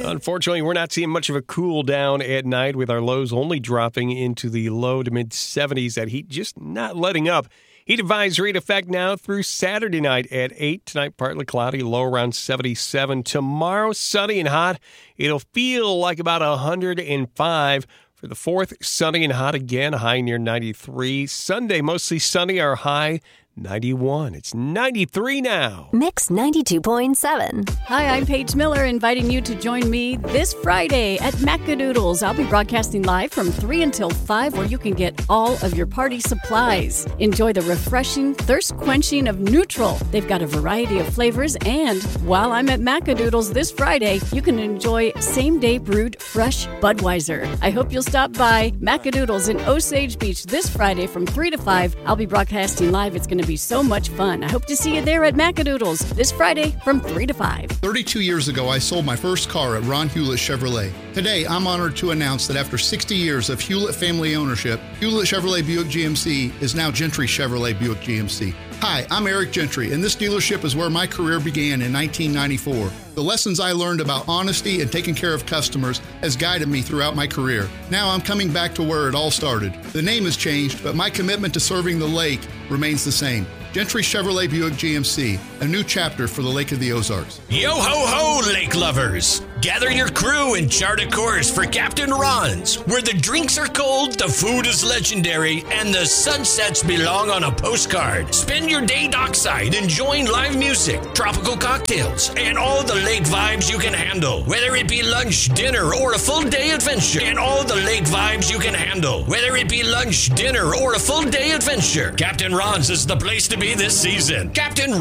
Unfortunately, we're not seeing much of a cool down at night with our lows only dropping into the low to mid 70s. That heat just not letting up. Heat advisory in effect now through Saturday night at 8. Tonight, partly cloudy, low around 77. Tomorrow, sunny and hot. It'll feel like about 105. For the 4th, sunny and hot again, high near 93. Sunday, mostly sunny, our high 91. It's 93 now. Mix 92.7. Hi, I'm Paige Miller, inviting you to join me this Friday at Macadoodles. I'll be broadcasting live from 3 until 5, where you can get all of your party supplies. Enjoy the refreshing, thirst-quenching of Neutral. They've got a variety of flavors, and while I'm at Macadoodles this Friday, you can enjoy same-day brewed fresh Budweiser. I hope you'll stop by Macadoodles in Osage Beach this Friday from 3 to 5. I'll be broadcasting live. It's going to be so much fun. I hope to see you there at Macadoodles this Friday from 3 to 5. 32 years ago, I sold my first car at Ron Hewlett Chevrolet. Today, I'm honored to announce that after 60 years of Hewlett family ownership, Hewlett Chevrolet Buick GMC is now Gentry Chevrolet Buick GMC. Hi, I'm Eric Gentry, and this dealership is where my career began in 1994. The lessons I learned about honesty and taking care of customers has guided me throughout my career. Now I'm coming back to where it all started. The name has changed, but my commitment to serving the lake remains the same. Gentry Chevrolet Buick GMC, a new chapter for the Lake of the Ozarks. Yo ho ho, lake lovers! Gather your crew and chart a course for Captain Ron's, where the drinks are cold, the food is legendary, and the sunsets belong on a postcard. Spend your day dockside enjoying live music, tropical cocktails, and all the lake vibes you can handle. Whether it be lunch, dinner, or a full day adventure, and all the lake vibes you can handle. Whether it be lunch, dinner, or a full day adventure, Captain Ron's is the place to be this season. Captain